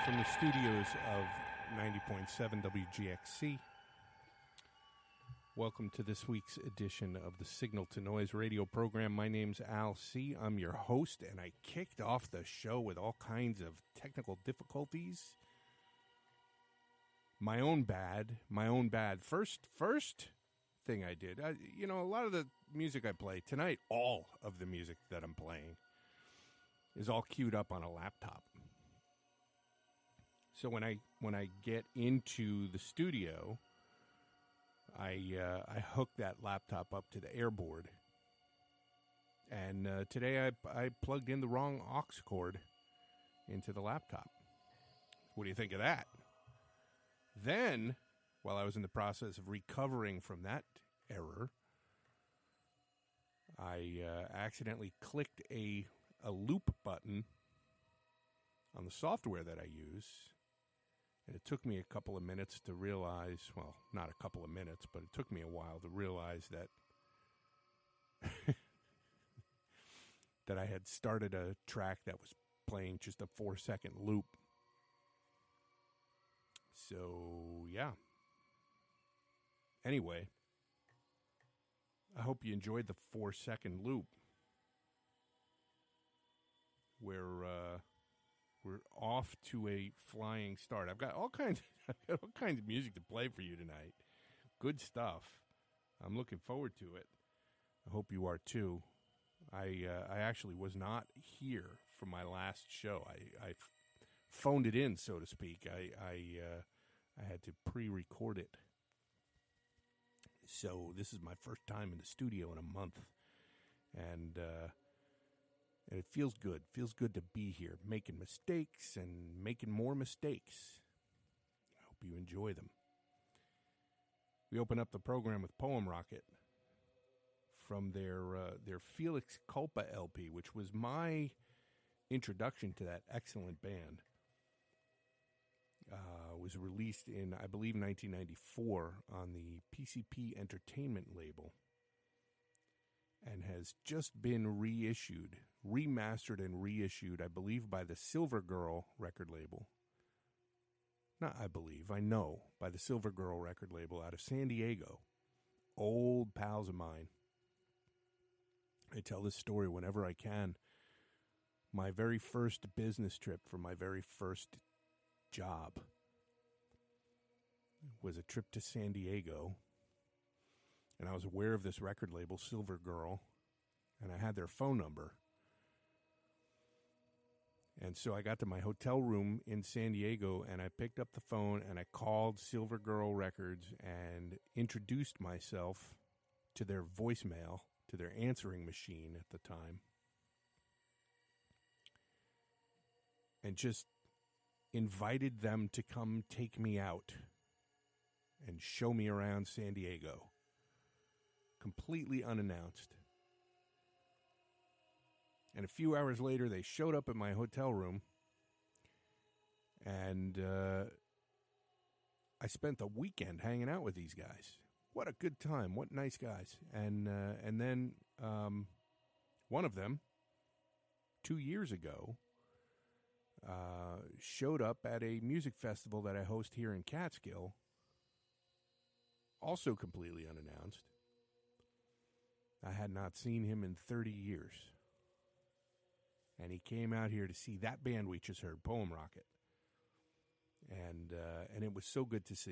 From the studios of 90.7 WGXC, welcome to this week's edition of the Signal to Noise radio program. My name's Al C. I'm your host, and I kicked off the show with all kinds of technical difficulties. My own bad. First thing I did, a lot of the music I play tonight, all of the music that I'm playing is all queued up on a laptop. So when I get into the studio, I hook that laptop up to the airboard, and today I plugged in the wrong aux cord into the laptop. What do you think of that? Then, while I was in the process of recovering from that error, I accidentally clicked a loop button on the software that I use. And it took me a couple of minutes to realize, well, not a couple of minutes, but it took me a while to realize that that I had started a track that was playing just a 4-second loop. So, yeah. Anyway, I hope you enjoyed the 4-second loop. We're off to a flying start. I've got all kinds of music to play for you tonight. Good stuff. I'm looking forward to it. I hope you are too. I actually was not here for my last show. I phoned it in, so to speak. I had to pre-record it. So this is my first time in the studio in a month, and it feels good. Feels good to be here, making mistakes and making more mistakes. I hope you enjoy them. We open up the program with Poem Rocket from their Felix Culpa LP, which was my introduction to that excellent band. Was released in, I believe, 1994 on the PCP Entertainment label, and has just been remastered and reissued, I believe, by the Silver Girl record label. Not I believe, I know, by the Silver Girl record label out of San Diego. Old pals of mine. I tell this story whenever I can. My very first business trip for my very first job was a trip to San Diego. And I was aware of this record label, Silver Girl, and I had their phone number. And so I got to my hotel room in San Diego, and I picked up the phone, and I called Silver Girl Records and introduced myself to their voicemail, to their answering machine at the time, and just invited them to come take me out and show me around San Diego. Completely unannounced. And a few hours later, they showed up at my hotel room, and I spent the weekend hanging out with these guys. What a good time! What nice guys! And then one of them, 2 years ago, showed up at a music festival that I host here in Catskill, also completely unannounced. I had not seen him in 30 years. And he came out here to see that band we just heard, Poem Rocket. And it was so good to see